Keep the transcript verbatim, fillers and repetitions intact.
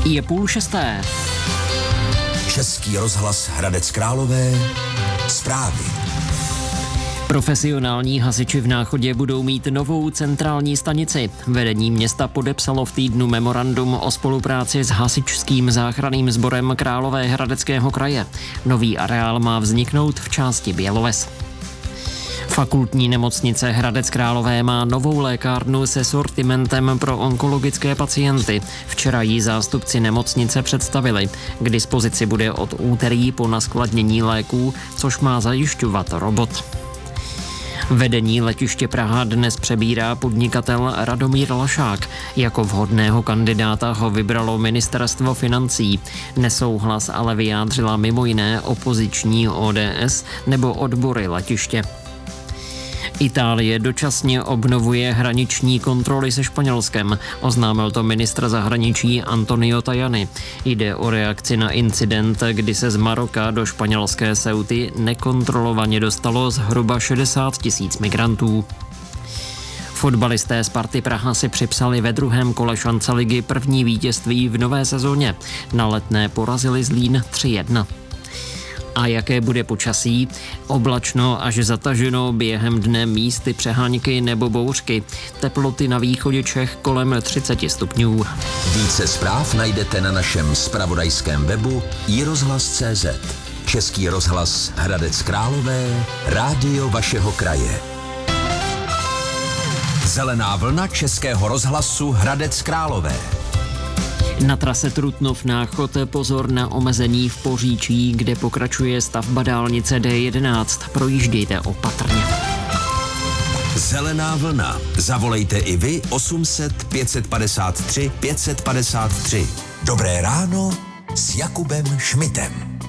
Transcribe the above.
Je půl šesté. Český rozhlas Hradec Králové. Zprávy. Profesionální hasiči v Náchodě budou mít novou centrální stanici. Vedení města podepsalo v týdnu memorandum o spolupráci s hasičským záchranným sborem Královéhradeckého kraje. Nový areál má vzniknout v části Běloves. Fakultní nemocnice Hradec Králové má novou lékárnu se sortimentem pro onkologické pacienty. Včera jí zástupci nemocnice představili. K dispozici bude od úterý po naskladnění léků, což má zajišťovat robot. Vedení letiště Praha dnes přebírá podnikatel Radomír Lašák. Jako vhodného kandidáta ho vybralo ministerstvo financí. Nesouhlas ale vyjádřila mimo jiné opoziční O D S nebo odbory letiště. Itálie dočasně obnovuje hraniční kontroly se Španělskem, oznámil to ministr zahraničí Antonio Tajani. Jde o reakci na incident, kdy se z Maroka do španělské Ceuty nekontrolovaně dostalo zhruba šedesát tisíc migrantů. Fotbalisté Sparty Praha si připsali ve druhém kole šance ligy první vítězství v nové sezóně. Na Letné porazili Zlín tři jedna. A jaké bude počasí? Oblačno až zataženo, během dne místy přeháňky nebo bouřky. Teploty na východě Čech kolem třicet stupňů. Více zpráv najdete na našem zpravodajském webu i rozhlas tečka cé zet. Český rozhlas Hradec Králové, rádio vašeho kraje. Zelená vlna Českého rozhlasu Hradec Králové. Na trase Trutnov-Náchod pozor na omezení v Poříčí, kde pokračuje stavba dálnice D jedenáct. Projíždějte opatrně. Zelená vlna. Zavolejte i vy osm set pět padesát tři pět padesát tři. Dobré ráno s Jakubem Šmitem.